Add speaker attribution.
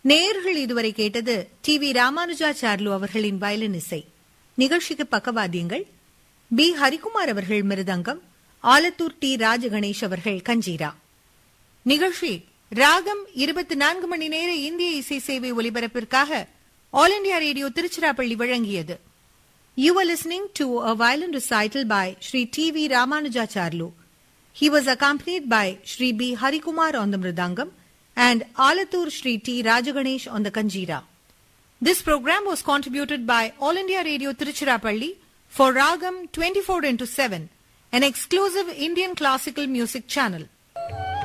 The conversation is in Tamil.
Speaker 1: நேயர்கள் இதுவரை கேட்டது டி.வி. ராமானுஜாச்சார்லு அவர்களின் வயலின் இசை. நிகழ்ச்சிக்கு பக்கவாத்தியங்கள் பி. ஹரிகுமார் அவர்கள் மிருதங்கம், ஆலத்தூர் டி. ராஜகணேஷ் அவர்கள் கஞ்சீரா. நிகழ்ச்சி ராகம் 24 மணி நேர இந்திய இசை சேவை ஒலிபரப்பிற்காக ஆல் இண்டியா ரேடியோ திருச்சிராப்பள்ளி வழங்கியது. You were listening to a violin recital by Sri T.V. Ramanujacharlu. He was accompanied by Sri B. Harikumar on the mridangam and Alathur Sri T. Rajaganesh on the kanjira. This program was contributed by All India Radio Tiruchirappalli for Ragam 24/7, an exclusive Indian classical music channel.